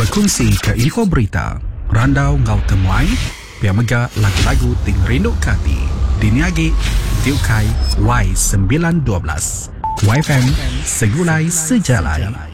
berkongsi ke info berita, randau ngau temuai, biar megah lagu-lagu ting rindu kati. Diniagi Tiukai Y912. YFM Segulai Sejalan.